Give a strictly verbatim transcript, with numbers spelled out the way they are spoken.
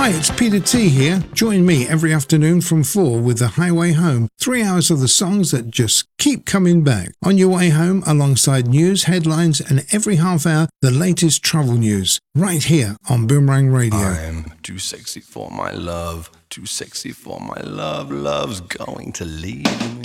Hi, it's Peter T here. Join me every afternoon from four with The Highway Home. Three hours of the songs that just keep coming back. On your way home, alongside news, headlines, and every half hour, the latest travel news. Right here on Boomerang Radio. I'm too sexy for my love. Too sexy for my love. Love's going to leave me.